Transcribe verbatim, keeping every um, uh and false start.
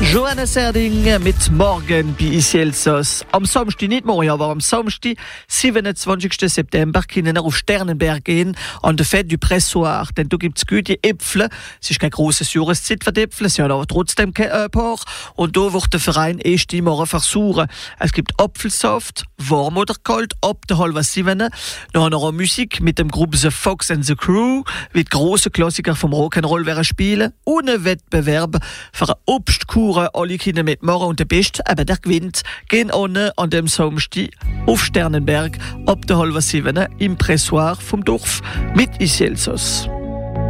Johannes Erding mit Morgen bei Iselsos. Am Samstag, nicht morgen, aber am Samstag, siebenundzwanzigsten September, können wir auf Sternenberg gehen, an der Fête du Pressoir. Denn da gibt's gute Äpfel. Es ist keine grosse Jahreszeit für die Äpfel, sie haben aber trotzdem kein paar. Und da wird der Verein erst immer versuchen. Es gibt Apfelsaft, warm oder kalt, ab der halben sieben. Dann haben wir auch Musik mit dem Gruppe The Fox and the Crew, wie die grossen Klassiker vom Rock'n'Roll werden spielen. Ohne Wettbewerb für eine Obstkur. Alle Kinder mitmachen und der Beste, eben der gewinnt, gehen ohne an dem Samstag auf Sternenberg ab der halben sieben im Pressoir vom Dorf mit Iselsos.